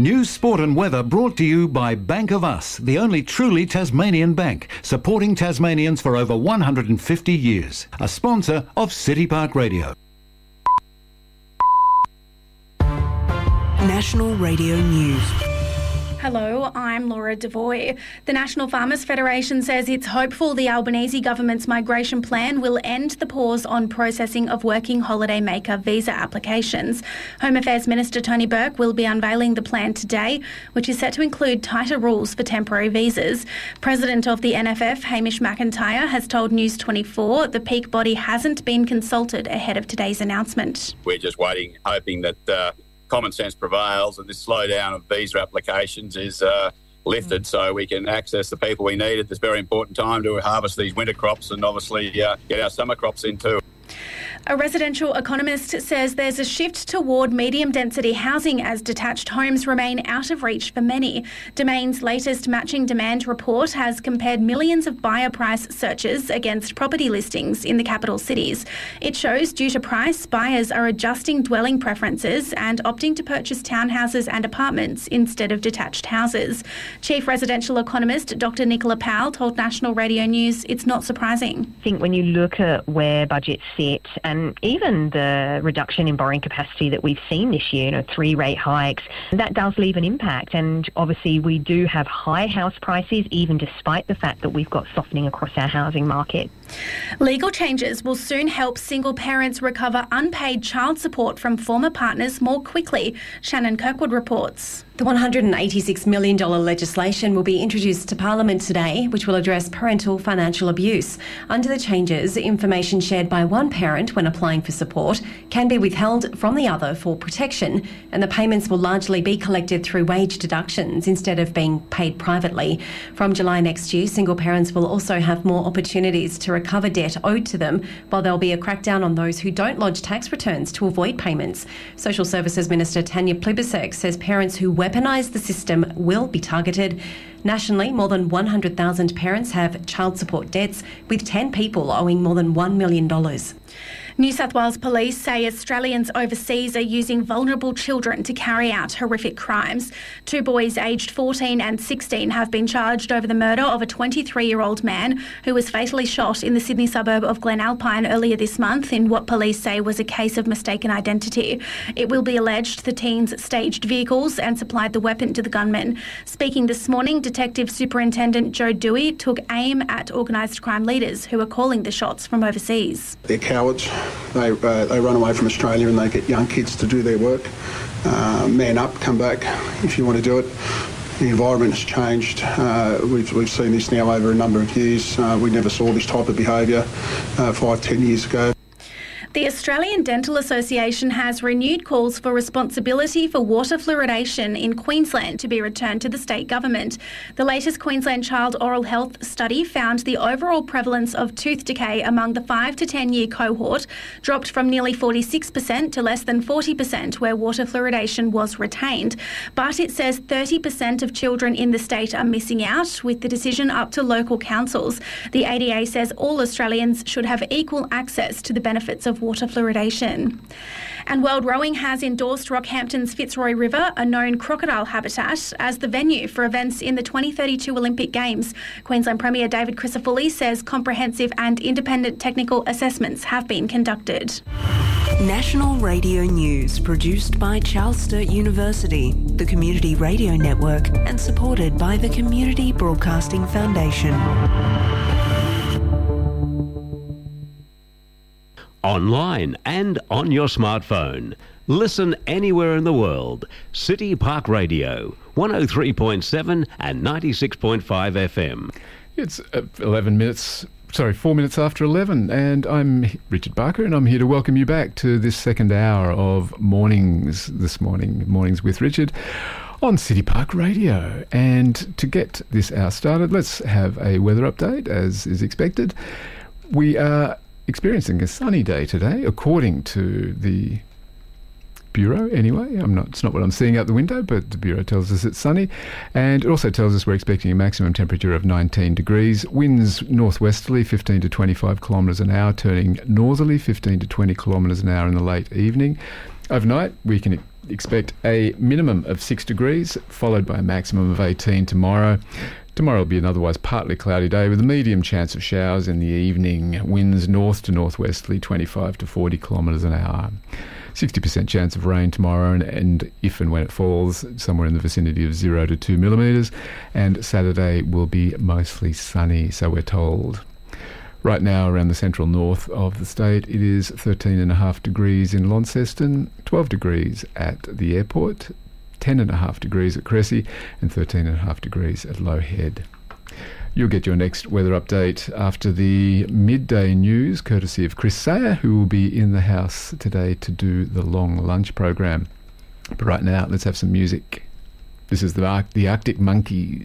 News, sport and weather brought to you by Bank of Us, the only truly Tasmanian bank, supporting Tasmanians for over 150 years. A sponsor of City Park Radio. National Radio News. Hello, I'm Laura Devoy. The National Farmers Federation says it's hopeful the Albanese government's migration plan will end the pause on processing of working holidaymaker visa applications. Home Affairs Minister Tony Burke will be unveiling the plan today, which is set to include tighter rules for temporary visas. President of the NFF, Hamish McIntyre, has told News 24 the peak body hasn't been consulted ahead of today's announcement. We're just waiting, hoping that common sense prevails and this slowdown of visa applications is lifted so we can access the people we need at this very important time to harvest these winter crops and obviously get our summer crops in too. A residential economist says there's a shift toward medium-density housing as detached homes remain out of reach for many. Domain's latest matching demand report has compared millions of buyer price searches against property listings in the capital cities. It shows due to price, buyers are adjusting dwelling preferences and opting to purchase townhouses and apartments instead of detached houses. Chief residential economist Dr. Nicola Powell told National Radio News it's not surprising. I think when you look at where budgets sit and even the reduction in borrowing capacity that we've seen this year, 3 rate hikes, that does leave an impact. And obviously we do have high house prices, even despite the fact that we've got softening across our housing market. Legal changes will soon help single parents recover unpaid child support from former partners more quickly. Shannon Kirkwood reports. The $186 million legislation will be introduced to Parliament today, which will address parental financial abuse. Under the changes, information shared by one parent when applying for support can be withheld from the other for protection, and the payments will largely be collected through wage deductions instead of being paid privately. From July next year, single parents will also have more opportunities to recover debt owed to them, while there'll be a crackdown on those who don't lodge tax returns to avoid payments. Social Services Minister Tanya Plibersek says parents who weaponise the system will be targeted. Nationally, more than 100,000 parents have child support debts, with 10 people owing more than $1 million. New South Wales Police say Australians overseas are using vulnerable children to carry out horrific crimes. 2 boys aged 14 and 16 have been charged over the murder of a 23-year-old man who was fatally shot in the Sydney suburb of Glenalpine earlier this month in what police say was a case of mistaken identity. It will be alleged the teens staged vehicles and supplied the weapon to the gunman. Speaking this morning, Detective Superintendent Joe Dewey took aim at organised crime leaders who are calling the shots from overseas. They're cowards. They run away from Australia and they get young kids to do their work. Man up, come back if you want to do it. The environment has changed. We've seen this now over a number of years. We never saw this type of behaviour 5-10 years ago. The Australian Dental Association has renewed calls for responsibility for water fluoridation in Queensland to be returned to the state government. The latest Queensland Child Oral Health study found the overall prevalence of tooth decay among the 5 to 10 year cohort dropped from nearly 46% to less than 40% where water fluoridation was retained. But it says 30% of children in the state are missing out, with the decision up to local councils. The ADA says all Australians should have equal access to the benefits of water fluoridation. And World Rowing has endorsed Rockhampton's Fitzroy River, a known crocodile habitat, as the venue for events in the 2032 Olympic Games. Queensland Premier David Crisafulli says comprehensive and independent technical assessments have been conducted. National Radio News, produced by Charles Sturt University, the Community Radio Network, and supported by the Community Broadcasting Foundation. Online and on your smartphone. Listen anywhere in the world. City Park Radio, 103.7 and 96.5 FM. It's 4 minutes after 11, and I'm Richard Barker, and I'm here to welcome you back to this second hour of Mornings with Richard on City Park Radio. And to get this hour started, let's have a weather update, as is expected. We are experiencing a sunny day today, according to the Bureau anyway. It's not what I'm seeing out the window, but the Bureau tells us it's sunny. And it also tells us we're expecting a maximum temperature of 19 degrees. Winds northwesterly, 15 to 25 kilometres an hour, turning northerly, 15 to 20 kilometres an hour in the late evening. Overnight, we can expect a minimum of 6 degrees, followed by a maximum of 18 tomorrow. Tomorrow will be an otherwise partly cloudy day with a medium chance of showers in the evening. Winds north to northwesterly 25 to 40 kilometres an hour. 60% chance of rain tomorrow, and if and when it falls, somewhere in the vicinity of 0 to 2 millimetres. And Saturday will be mostly sunny, so we're told. Right now, around the central north of the state, it is 13.5 degrees in Launceston, 12 degrees at the airport, 10.5 degrees at Cressy, and 13.5 degrees at Low Head. You'll get your next weather update after the midday news, courtesy of Chris Sayer, who will be in the house today to do the long lunch program. But right now, let's have some music. This is the Arctic Monkeys.